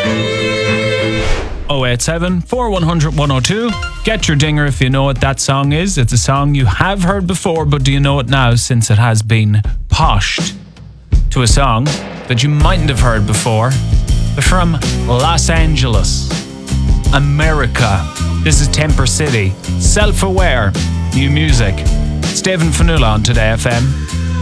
087 4100 102. Get your dinger if you know what that song is. It's a song you have heard before, but do you know it now since it has been poshed to a song that you mightn't have heard before? They're from Los Angeles, America. This is Temper City. Self-aware, new music. Stephen Fanula on Today FM.